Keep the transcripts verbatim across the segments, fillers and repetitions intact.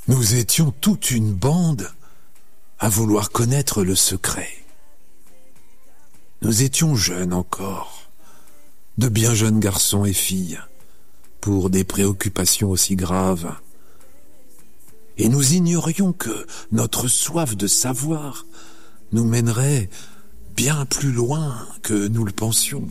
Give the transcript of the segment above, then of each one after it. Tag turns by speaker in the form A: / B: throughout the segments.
A: Nous étions toute une bande à vouloir connaître le secret. Nous étions jeunes encore, de bien jeunes garçons et filles, pour des préoccupations aussi graves. Et nous ignorions que notre soif de savoir nous mènerait bien plus loin que nous le pensions.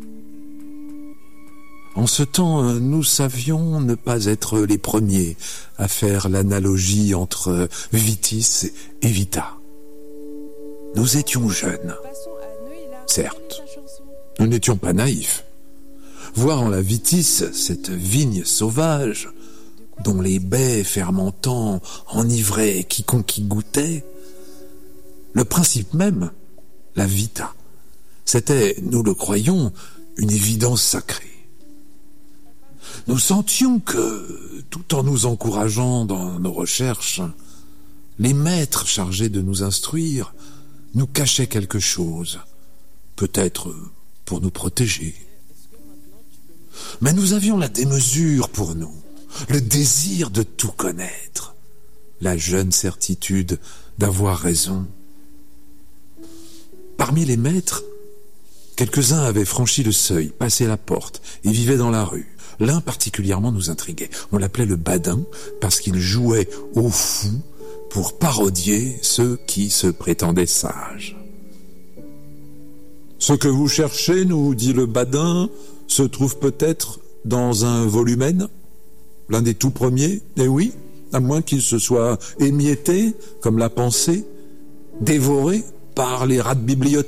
A: En ce temps, nous savions ne pas être les premiers à faire l'analogie entre vitis et vita. Nous étions jeunes, certes. Nous n'étions pas naïfs. Voir en la vitis cette vigne sauvage, dont les baies fermentants enivraient quiconque y goûtait, le principe même, la vita, c'était, nous le croyions, une évidence sacrée. Nous sentions que, tout en nous encourageant dans nos recherches, les maîtres chargés de nous instruire nous cachaient quelque chose, peut-être pour nous protéger. Mais nous avions la démesure pour nous, le désir de tout connaître, la jeune certitude d'avoir raison. Parmi les maîtres, quelques-uns avaient franchi le seuil, passé la porte et vivaient dans la rue. L'un particulièrement nous intriguait. On l'appelait le badin parce qu'il jouait au fou pour parodier ceux qui se prétendaient sages. « Ce que vous cherchez, nous dit le badin, se trouve peut-être dans un volumen, l'un des tout premiers, eh oui, à moins qu'il se soit émietté, comme la pensée, dévoré par les rats de bibliothèque. »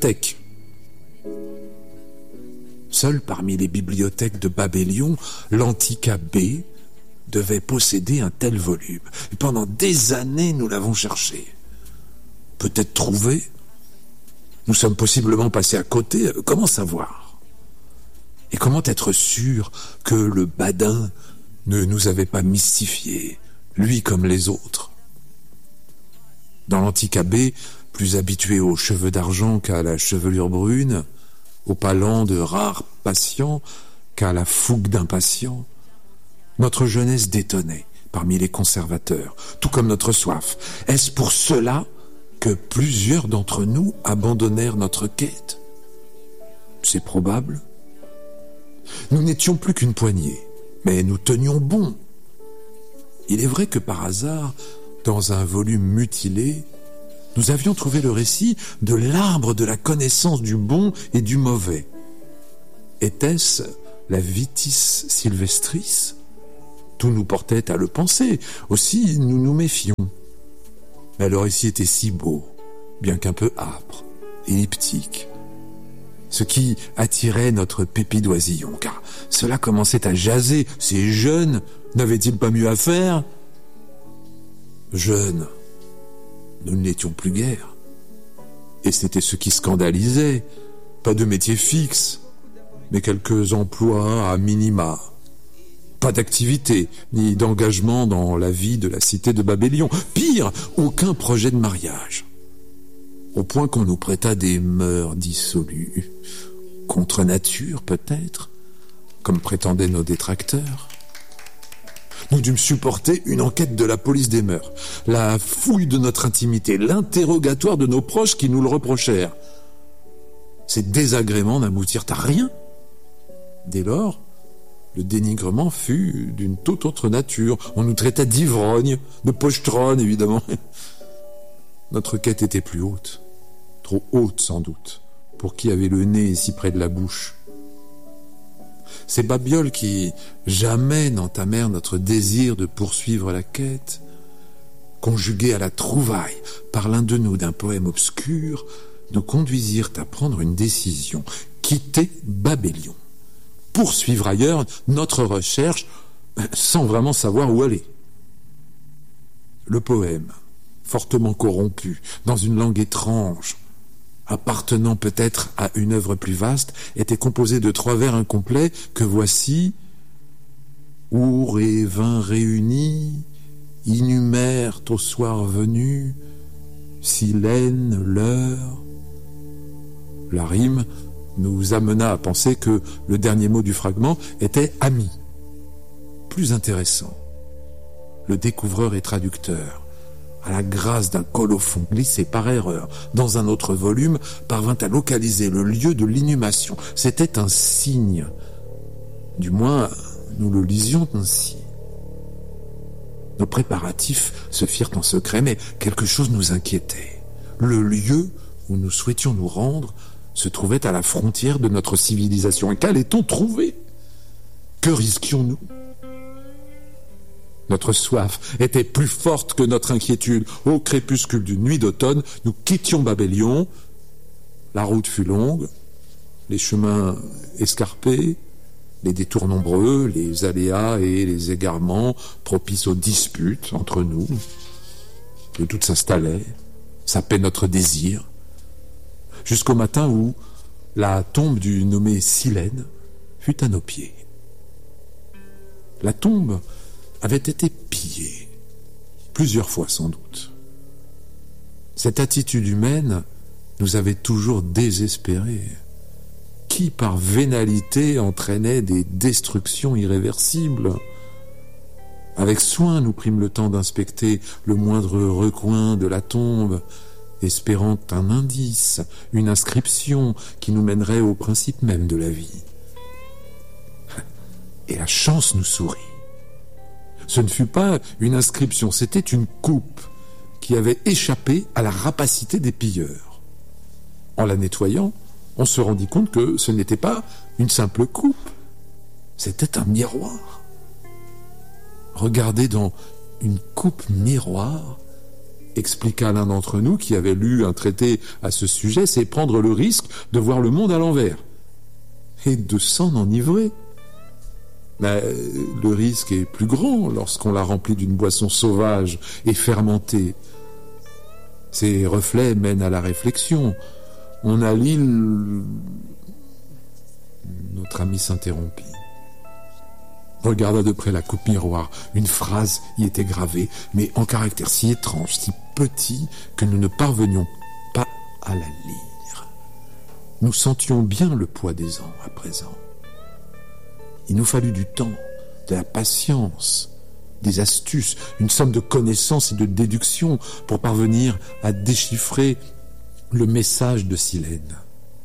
A: Seul parmi les bibliothèques de Babélion, l'Antiquabée devait posséder un tel volume. Et pendant des années, nous l'avons cherché. Peut-être trouvé. Nous sommes possiblement passés à côté. Comment savoir? Et comment être sûr que le badin ne nous avait pas mystifiés, lui comme les autres? Dans l'Antiquabée, plus habitué aux cheveux d'argent qu'à la chevelure brune, au palan de rares patients qu'à la fougue d'impatients, notre jeunesse détonnait parmi les conservateurs, tout comme notre soif. Est-ce pour cela que plusieurs d'entre nous abandonnèrent notre quête? C'est probable. Nous n'étions plus qu'une poignée, mais nous tenions bon. Il est vrai que par hasard, dans un volume mutilé, nous avions trouvé le récit de l'arbre de la connaissance du bon et du mauvais. Était-ce la vitis sylvestris? Tout nous portait à le penser. Aussi, nous nous méfions. Mais le récit était si beau, bien qu'un peu âpre, elliptique, ce qui attirait notre pépidoisillon, car cela commençait à jaser. Ces jeunes n'avaient-ils pas mieux à faire? Jeunes, nous n'étions plus guère. Et c'était ce qui scandalisait. Pas de métier fixe, mais quelques emplois à minima. Pas d'activité, ni d'engagement dans la vie de la cité de Babélion. Pire, aucun projet de mariage. Au point qu'on nous prêta des mœurs dissolues. Contre nature, peut-être, comme prétendaient nos détracteurs. Nous dûmes supporter une enquête de la police des mœurs, la fouille de notre intimité, l'interrogatoire de nos proches qui nous le reprochèrent. Ces désagréments n'aboutirent à rien. Dès lors, le dénigrement fut d'une toute autre nature. On nous traita d'ivrognes, de pochetrons, évidemment. Notre quête était plus haute, trop haute sans doute, pour qui avait le nez si près de la bouche. Ces babioles qui jamais n'entamèrent notre désir de poursuivre la quête, conjuguées à la trouvaille par l'un de nous d'un poème obscur, nous conduisirent à prendre une décision, quitter Babélion, poursuivre ailleurs notre recherche sans vraiment savoir où aller. Le poème, fortement corrompu, dans une langue étrange, appartenant peut-être à une œuvre plus vaste, était composé de trois vers incomplets que voici: our et vin réunis, inhumèrent au soir venu, silène l'heure. La rime nous amena à penser que le dernier mot du fragment était ami. Plus intéressant. le découvreur et traducteur, à la grâce d'un colophon glissé par erreur dans un autre volume, parvint à localiser le lieu de l'inhumation. C'était un signe. Du moins, nous le lisions ainsi. Nos préparatifs se firent en secret, mais quelque chose nous inquiétait. Le lieu où nous souhaitions nous rendre se trouvait à la frontière de notre civilisation. Et qu'allait-on trouver? Que risquions-nous? Notre soif était plus forte que notre inquiétude. Au crépuscule d'une nuit d'automne, nous quittions Babélion. La route fut longue, les chemins escarpés, les détours nombreux, les aléas et les égarements propices aux disputes entre nous. Le doute s'installait, sapait notre désir, jusqu'au matin où la tombe du nommé Silène fut à nos pieds. La tombe avait été pillée, plusieurs fois sans doute. Cette attitude humaine nous avait toujours désespérés. Qui par vénalité entraînait des destructions irréversibles? Avec soin, nous prîmes le temps d'inspecter le moindre recoin de la tombe, espérant un indice, une inscription qui nous mènerait au principe même de la vie. Et la chance nous sourit. Ce ne fut pas une inscription, c'était une coupe qui avait échappé à la rapacité des pilleurs. En la nettoyant, on se rendit compte que ce n'était pas une simple coupe, c'était un miroir. Regarder dans une coupe miroir, expliqua l'un d'entre nous qui avait lu un traité à ce sujet, c'est prendre le risque de voir le monde à l'envers et de s'en enivrer. Mais le risque est plus grand lorsqu'on l'a rempli d'une boisson sauvage et fermentée. Ces reflets mènent à la réflexion. On allie le... Notre ami s'interrompit. Regarda de près la coupe miroir. Une phrase y était gravée, mais en caractère si étrange, si petit, que nous ne parvenions pas à la lire. Nous sentions bien le poids des ans à présent. Il nous fallut du temps, de la patience, des astuces, une somme de connaissances et de déductions pour parvenir à déchiffrer le message de Silène.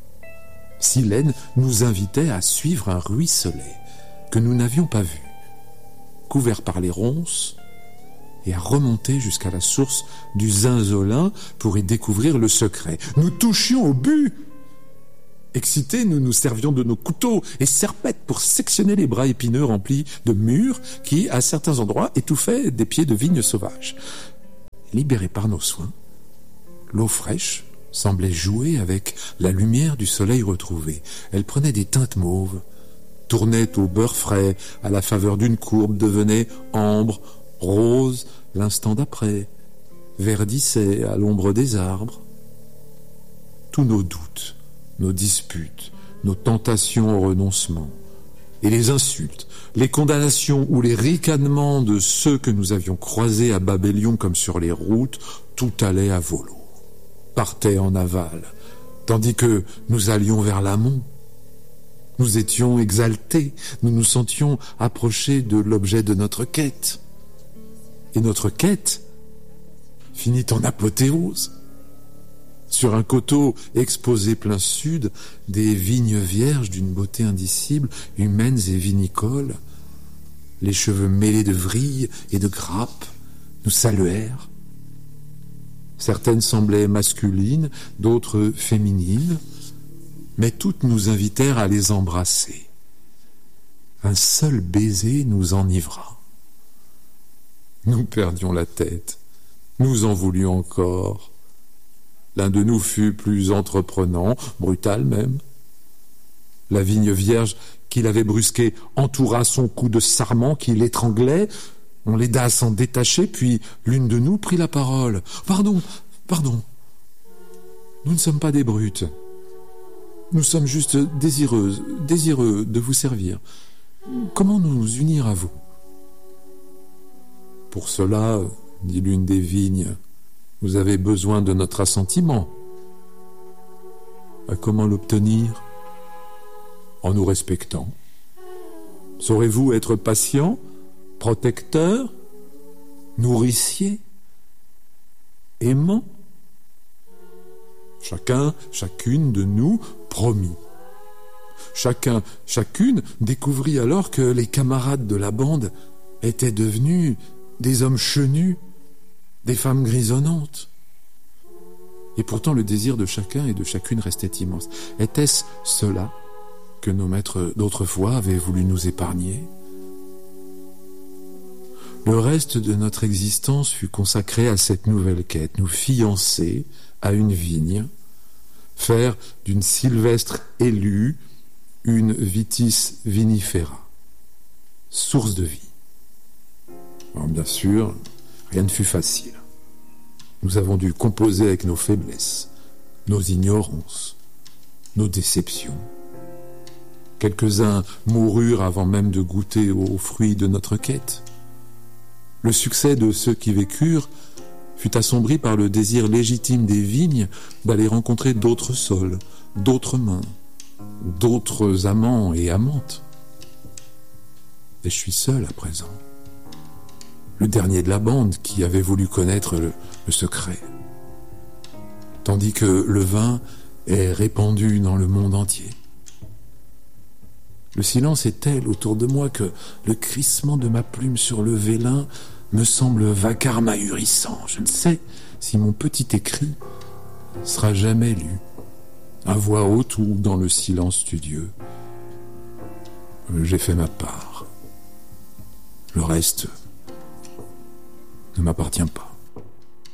A: Silène nous invitait à suivre un ruisselet que nous n'avions pas vu, couvert par les ronces, et à remonter jusqu'à la source du Zinzolin pour y découvrir le secret. Nous touchions au but. Excités, nous nous servions de nos couteaux et serpettes pour sectionner les bras épineux remplis de mûres qui, à certains endroits, étouffaient des pieds de vigne sauvages. Libérée par nos soins, l'eau fraîche semblait jouer avec la lumière du soleil retrouvé. Elle prenait des teintes mauves, tournait au beurre frais à la faveur d'une courbe, devenait ambre, rose l'instant d'après, verdissait à l'ombre des arbres. Tous nos doutes, nos disputes, nos tentations au renoncement, et les insultes, les condamnations ou les ricanements de ceux que nous avions croisés à Babélion comme sur les routes, tout allait à volo, partait en aval, tandis que nous allions vers l'amont. Nous étions exaltés, nous nous sentions approchés de l'objet de notre quête. Et notre quête finit en apothéose. Sur un coteau exposé plein sud, des vignes vierges d'une beauté indicible, humaines et vinicoles, les cheveux mêlés de vrille et de grappes, nous saluèrent. Certaines semblaient masculines, d'autres féminines, mais toutes nous invitèrent à les embrasser. Un seul baiser nous enivra. Nous perdions la tête, nous en voulions encore. L'un de nous fut plus entreprenant, brutal même. La vigne vierge qu'il avait brusquée entoura son cou de sarment qui l'étranglait. On l'aida à s'en détacher, puis l'une de nous prit la parole. « Pardon, pardon, nous ne sommes pas des brutes. Nous sommes juste désireuses, désireux de vous servir. Comment nous unir à vous ?» « Pour cela, dit l'une des vignes, vous avez besoin de notre assentiment. À comment l'obtenir? En nous respectant. Saurez-vous être patient, protecteur, nourricier, aimant. Chacun, chacune de nous promit. Chacun, chacune découvrit alors que les camarades de la bande étaient devenus des hommes chenus, des femmes grisonnantes. Et pourtant le désir de chacun et de chacune restait immense. Était-ce cela que nos maîtres d'autrefois avaient voulu nous épargner? Le reste de notre existence fut consacré à cette nouvelle quête, nous fiancer à une vigne, faire d'une sylvestre élue une vitis vinifera, source de vie. Alors bien sûr, rien ne fut facile. Nous avons dû composer avec nos faiblesses, nos ignorances, nos déceptions. Quelques-uns moururent avant même de goûter aux fruits de notre quête. Le succès de ceux qui vécurent fut assombri par le désir légitime des vignes d'aller rencontrer d'autres sols, d'autres mains, d'autres amants et amantes. Et je suis seul à présent, le dernier de la bande qui avait voulu connaître le, le secret, tandis que le vin est répandu dans le monde entier. Le silence est tel autour de moi que le crissement de ma plume sur le vélin me semble vacarme ahurissant. Je ne sais si mon petit écrit sera jamais lu, à voix haute ou dans le silence studieux. J'ai fait ma part. Le reste ne m'appartient pas.